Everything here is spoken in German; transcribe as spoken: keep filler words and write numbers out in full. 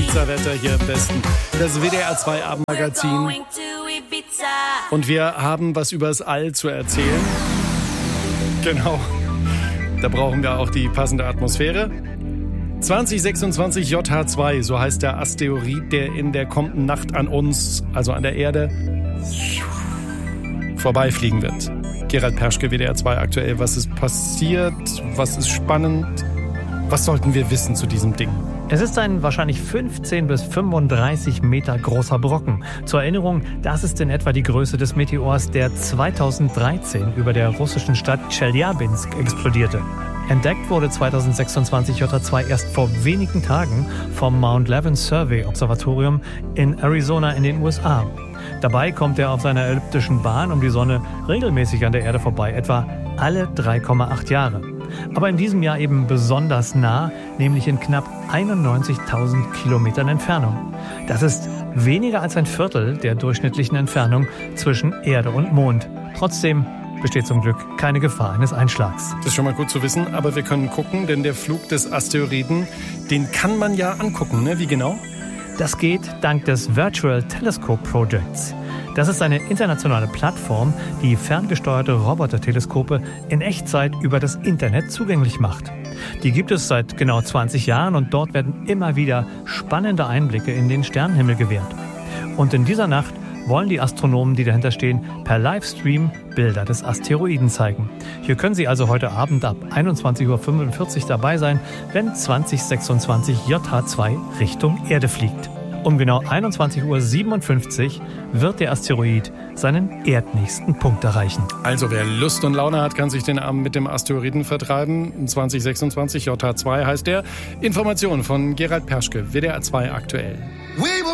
Ibiza-Wetter hier im Westen. Das W D R zwei Abendmagazin. Und wir haben was übers All zu erzählen. Genau. Da brauchen wir auch die passende Atmosphäre. zwanzig sechsundzwanzig J H zwei, so heißt der Asteroid, der in der kommenden Nacht an uns, also an der Erde, vorbeifliegen wird. Gerald Perschke, W D R zwei aktuell. Was ist passiert? Was ist spannend? Was sollten wir wissen zu diesem Ding? Es ist ein wahrscheinlich fünfzehn bis fünfunddreißig Meter großer Brocken. Zur Erinnerung, das ist in etwa die Größe des Meteors, der zweitausenddreizehn über der russischen Stadt Tscheljabinsk explodierte. Entdeckt wurde zweitausendsechsundzwanzig J H zwei erst vor wenigen Tagen vom Mount Levin Survey Observatorium in Arizona in den U S A. Dabei kommt er auf seiner elliptischen Bahn um die Sonne regelmäßig an der Erde vorbei, etwa alle drei Komma acht Jahre. Aber in diesem Jahr eben besonders nah, nämlich in knapp einundneunzigtausend Kilometern Entfernung. Das ist weniger als ein Viertel der durchschnittlichen Entfernung zwischen Erde und Mond. Trotzdem besteht zum Glück keine Gefahr eines Einschlags. Das ist schon mal gut zu wissen, aber wir können gucken, denn der Flug des Asteroiden, den kann man ja angucken, ne? Wie genau? Das geht dank des Virtual Telescope Projects. Das ist eine internationale Plattform, die ferngesteuerte Roboterteleskope in Echtzeit über das Internet zugänglich macht. Die gibt es seit genau zwanzig Jahren und dort werden immer wieder spannende Einblicke in den Sternenhimmel gewährt. Und in dieser Nacht wollen die Astronomen, die dahinter stehen, per Livestream Bilder des Asteroiden zeigen. Hier können Sie also heute Abend ab einundzwanzig Uhr fünfundvierzig dabei sein, wenn zwanzig sechsundzwanzig J H zwei Richtung Erde fliegt. Um genau einundzwanzig Uhr siebenundfünfzig wird der Asteroid seinen erdnächsten Punkt erreichen. Also wer Lust und Laune hat, kann sich den Abend mit dem Asteroiden vertreiben. zwanzig sechsundzwanzig J H zwei heißt der. Informationen von Gerald Perschke, W D R zwei aktuell.